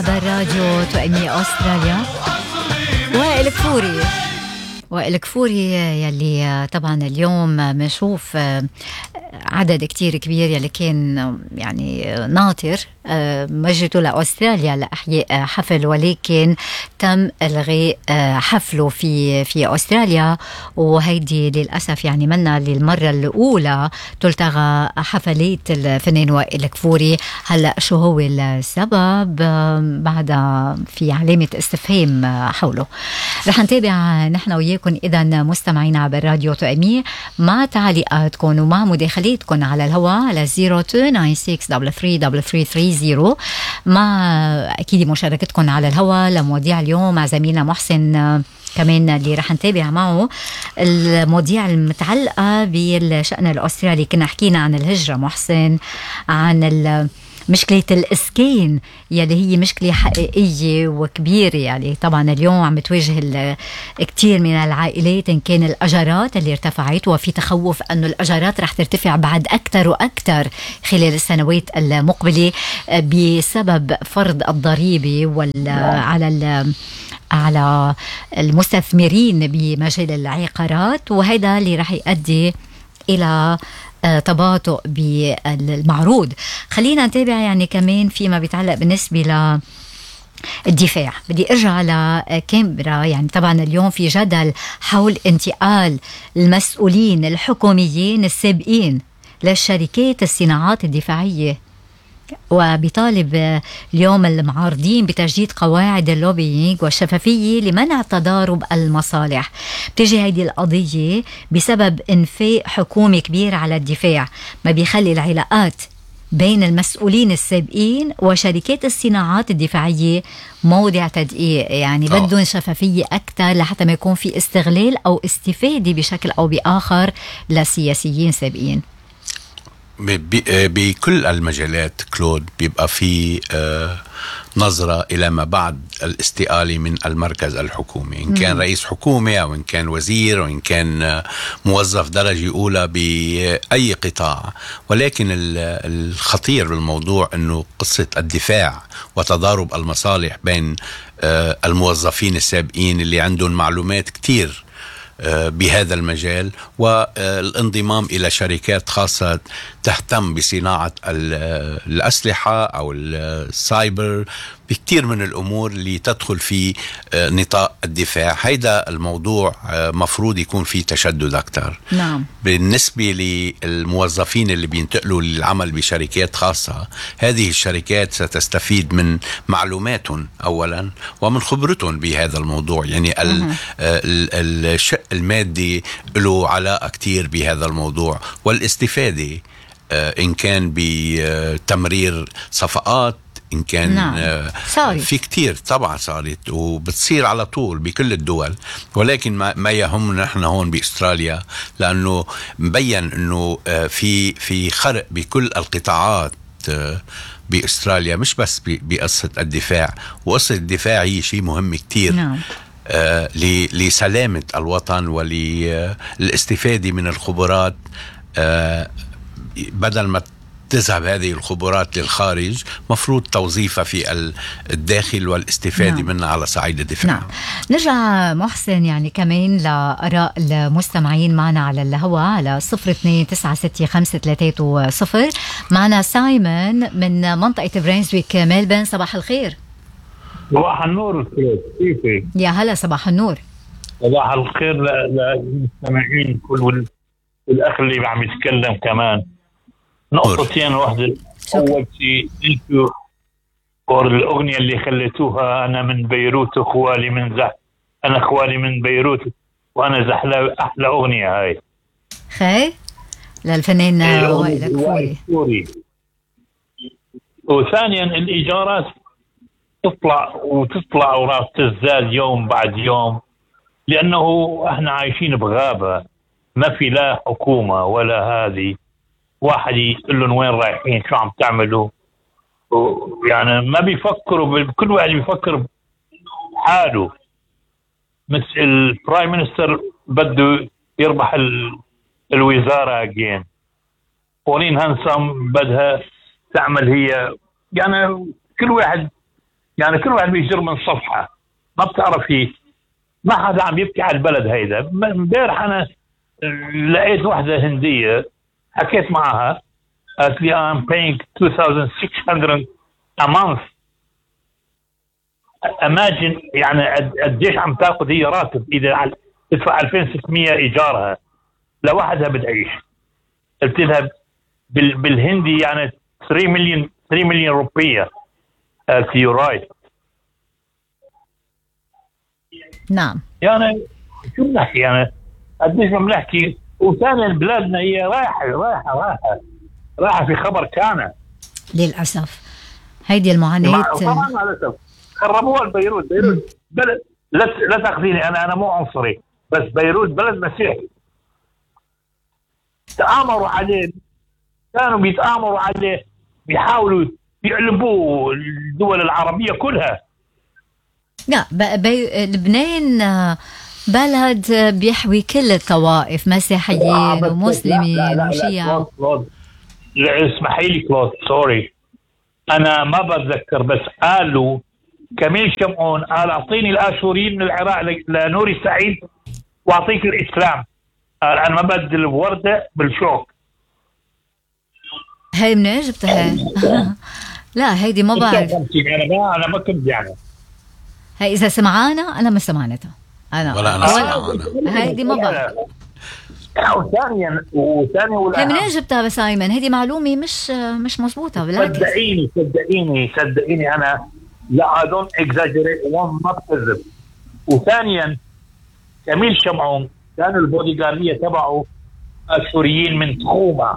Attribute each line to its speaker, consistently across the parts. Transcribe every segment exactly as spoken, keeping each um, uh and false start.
Speaker 1: عبر راديو توأمية أستراليا. وائل كفوري وائل كفوري يلي طبعا اليوم بنشوف عدد كتير كبير يلي كان يعني ناطر مجده لأستراليا لأحياء حفل، ولكن تم إلغاء حفله في في أستراليا، وهيدي للأسف يعني منا للمرة الأولى تلتغى حفلات الفنان وائل كفوري. هلأ شو هو السبب؟ بعد في علامة استفهام حوله. رح نتابع نحن وياكم إذا مستمعين عبر راديو توأمية مع تعليقاتكم ومع مداخلاتكم على الهواء على صفر اثنين تسعة ستة ثلاثة ثلاثة ثلاثة ثلاثة ثلاثة، مع أكيد مشاركتكم على الهواء لمواضيع اليوم مع زميلنا محسن كمان اللي رح نتابع معه المواضيع المتعلقة بالشأن الأسترالي. كنا حكينا عن الهجرة محسن، عن مشكلة الإسكان يلي هي مشكلة حقيقية وكبيرة، يعني طبعا اليوم عم بتواجه كتير من العائلات إن كان الأجارات اللي ارتفعت، وفي تخوف أنه الأجارات رح ترتفع بعد أكتر وأكتر خلال السنوات المقبلة بسبب فرض الضريبة وال على على المستثمرين بمجال العقارات، وهذا اللي رح يؤدي إلى تباطؤ بالمعروض. خلينا نتابع يعني كمان فيما بيتعلق بالنسبة للدفاع. بدي ارجع لكامبرا، يعني طبعا اليوم في جدل حول انتقال المسؤولين الحكوميين السابقين للشركات الصناعات الدفاعية، وبيطالب اليوم المعارضين بتجديد قواعد اللوبينج والشفافية لمنع تضارب المصالح. بتجي هيدي القضية بسبب انفاق حكومي كبير على الدفاع، ما بيخلي العلاقات بين المسؤولين السابقين وشركات الصناعات الدفاعية موضع تدقيق، يعني بدون شفافية أكثر لحتى ما يكون في استغلال أو استفادة بشكل أو بآخر لسياسيين سابقين.
Speaker 2: بكل المجالات كلود بيبقى في نظرة إلى ما بعد الاستقالة من المركز الحكومي، إن كان رئيس حكومة أو إن كان وزير أو إن كان موظف درجة أولى بأي قطاع. ولكن الخطير بالموضوع أنه قصة الدفاع وتضارب المصالح بين الموظفين السابقين اللي عندهم معلومات كتير بهذا المجال والانضمام إلى شركات خاصة تهتم بصناعة الأسلحة أو السايبر، بكتير من الأمور اللي تدخل في نطاق الدفاع. هيدا الموضوع مفروض يكون فيه تشدد أكتر.
Speaker 1: نعم.
Speaker 2: بالنسبة للموظفين اللي بينتقلوا للعمل بشركات خاصة، هذه الشركات ستستفيد من معلوماتهم أولا ومن خبرتهم بهذا الموضوع، يعني الشق المادي له علاقة كتير بهذا الموضوع، والاستفادة إن كان بتمرير صفقات، إن كان
Speaker 1: نعم.
Speaker 2: في كتير طبعا صارت وبتصير على طول بكل الدول. ولكن ما يهمنا نحن هون بأستراليا لأنه مبين أنه في في خرق بكل القطاعات بأستراليا، مش بس بقصة الدفاع. وقصة الدفاع هي شيء مهم كتير.
Speaker 1: نعم.
Speaker 2: آه لسلامة الوطن وللاستفادة من الخبرات. آه بدل ما تذهب هذه الخبرات للخارج، مفروض توظيفها في الداخل والاستفادة نعم. منها على صعيد الدفاع.
Speaker 1: نعم. نرجع محسن يعني كمان لآراء المستمعين معنا على الهواء على صفر اثنين تسعة ستة خمسة ثلاثة صفر. معنا سايمون من منطقة برينزويك ميلبن. صباح الخير.
Speaker 3: صباح النور. كيفك؟
Speaker 1: يا هلا. صباح النور.
Speaker 3: صباح الخير للمستمعين كل والأخ اللي عم يتكلم كمان. نقطتين واحدة. أول شيء أنتوا اور الأغنية اللي خليتوها أنا من بيروت وخوالي من زح أنا خوالي من بيروت وأنا زحلة، أحلى أغنية هاي.
Speaker 1: خي للفنان وائل كفوري.
Speaker 3: وثانيا الإيجارات تطلع وتطلع وراس تزداد يوم بعد يوم، لأنه احنا عايشين بغابة، ما في لا حكومة ولا هذه. واحد يقول لهم وين رايحين، شو عم تعملوا، يعني ما بيفكروا. كل واحد بيفكر بحاله. مثل البرايم مينستر بده يربح الوزارة أجين، بولين هانسام بدها تعمل هي، يعني كل واحد يعني كل واحد بيجر من صفحة، ما بتعرفي، ما حدا عم يبكي على البلد هيدا. امبارح أنا لقيت واحدة هندية حكيت معها، قالت لي I'm paying two thousand six hundred a month. imagine يعني قديش عم تاخذ هي راتب إذا تدفع ألفين وستمية إيجارها لوحدها بتعيش. قلت لها بالهندي يعني three million three million روبية. قالت لي you're right.
Speaker 1: نعم
Speaker 3: يعني شو بنحكي يعني قديش ما بنحكي. وثاني بلادنا هي رايحة رايحة رايحة رايحة في خبر كان
Speaker 1: للأسف. هيدي المعاناة
Speaker 3: طبعا للأسف خربوها بيروت. بيروت بلد لا لا تاخذيني انا انا مو عنصري، بس بيروت بلد مسيحي. تآمروا عليه، كانوا بيتآمروا عليه، بيحاولوا يقلبوا الدول العربية كلها.
Speaker 1: لا بي... لبنان بلد بيحوي كل الطوائف، مسيحيين ومسلمين وشيعة.
Speaker 3: اسمحي لي كلود سوري انا ما بتذكر، بس قالوا كميل شمعون قال اعطيني الاشوريين من العراق لنوري سعيد واعطيك الاسلام. قال انا ما بدل الورده بالشوك.
Speaker 1: هاي منين جبتها؟ لا هيدي ما بعرف.
Speaker 3: انا ما انا ما كنت يعني
Speaker 1: هاي اذا سمعانا انا ما سمعنتها انا
Speaker 2: ولا انا سمعانا.
Speaker 1: هيدي ما بعرف.
Speaker 3: وثانيا وثانيا ولا
Speaker 1: هي منين جبتها بس ايمن؟ هيدي معلومه مش مش مزبوطه بالعكس.
Speaker 3: صدقيني صدقيني صدقيني انا لا دون اكزاجريت ما بكذب. وثانيا كميل شمعون كانوا البودي جاردية تبعه السوريين من تخومة،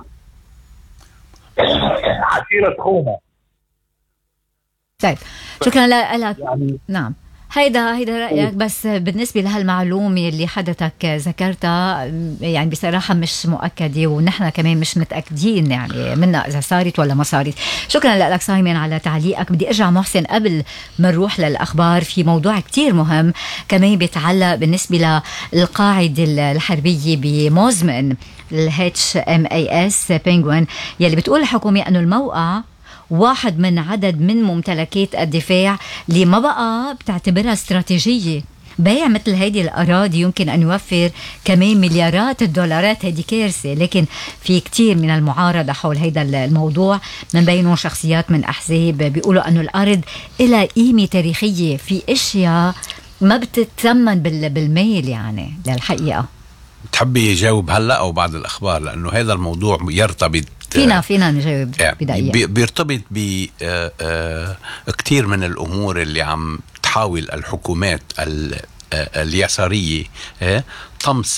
Speaker 3: عشيرة تخومة.
Speaker 1: طيب شكرا لك.
Speaker 3: يعني
Speaker 1: نعم هيدا هيدا رأيك، بس بالنسبة لهالمعلومة اللي حضرتك ذكرتها يعني بصراحة مش مؤكدة، ونحن كمان مش متأكدين يعني منها إذا صارت ولا ما صارت. شكرا لك سايمن على تعليقك. بدي أرجع محسن قبل ما نروح للأخبار في موضوع كتير مهم كمان بيتعلق بالنسبة للقاعدة الحربية بموزمن الاتش ام اي اس بينغوين، يلي بتقول الحكومة أنه الموقع واحد من عدد من ممتلكات الدفاع اللي ما بقى بتعتبرها استراتيجية. بيع مثل هيدي الأراضي يمكن أن يوفر كمان مليارات الدولارات. هيدي كارثة، لكن في كتير من المعارضة حول هيدا الموضوع، من بينهم شخصيات من أحزاب بيقولوا أنه الأرض إلها قيمة تاريخية في أشياء ما بتتثمن بالمال يعني للحقيقة.
Speaker 2: تحبي جاوب هلأ أو بعد الأخبار؟ لأنه هذا الموضوع يرتبط
Speaker 1: فينا فينا نجاوب بدقيقة.
Speaker 2: بيرتبط بكتير من الأمور اللي عم تحاول الحكومات اليسارية طمس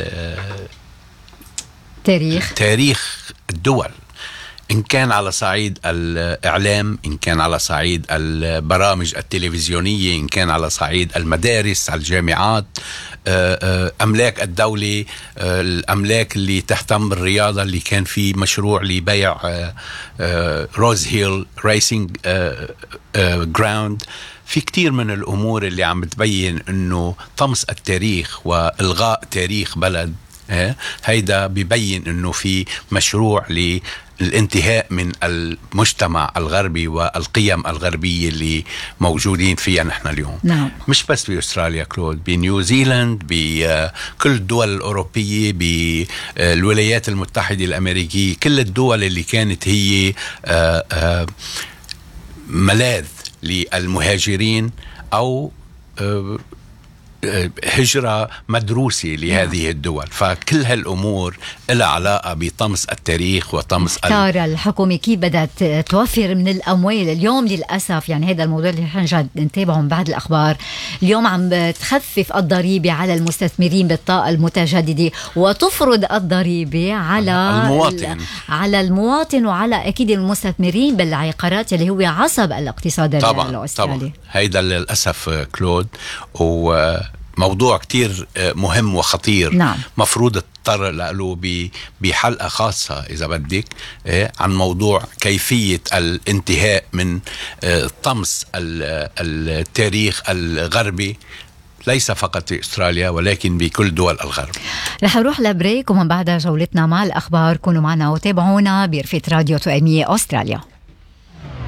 Speaker 1: تاريخ
Speaker 2: تاريخ الدول، إن كان على صعيد الإعلام، إن كان على صعيد البرامج التلفزيونية، إن كان على صعيد المدارس، الجامعات، أملاك الدولة، الأملاك اللي تهتم بالرياضة، اللي كان في مشروع لبيع روز هيل ريسينج جراوند. في كتير من الأمور اللي عم بتبين أنه طمس التاريخ وإلغاء تاريخ بلد هيدا بيبين أنه في مشروع للانتهاء من المجتمع الغربي والقيم الغربية اللي موجودين فيها نحن اليوم.
Speaker 1: نعم.
Speaker 2: مش بس بأستراليا كلود، بنيوزيلاند، بكل الدول الأوروبية، بالولايات المتحدة الأمريكية، كل الدول اللي كانت هي ملاذ للمهاجرين أو هجرة مدروسة لهذه الدول. فكل هالأمور لها علاقة بطمس التاريخ وطمس
Speaker 1: ترى الحكومة كيف بدأت توفر من الأموال. اليوم للأسف يعني هذا الموضوع اللي حنجد نتابعه بعد الأخبار، اليوم عم تخفف الضريبة على المستثمرين بالطاقة المتجددة وتفرض الضريبة على
Speaker 2: المواطن
Speaker 1: على المواطن وعلى أكيد المستثمرين بالعقارات اللي هو عصب الاقتصاد الأسترالي.
Speaker 2: طبعا هيدا للأسف كلود، وموضوع كتير مهم وخطير.
Speaker 1: نعم. مفروض
Speaker 2: تطرق له بحلقة خاصة إذا بدك عن موضوع كيفية الانتهاء من طمس التاريخ الغربي، ليس فقط في أستراليا ولكن بكل دول الغرب.
Speaker 1: رح نروح لبريك ومن بعدها جولتنا مع الأخبار. كونوا معنا وتابعونا برفقة راديو توأمية أستراليا.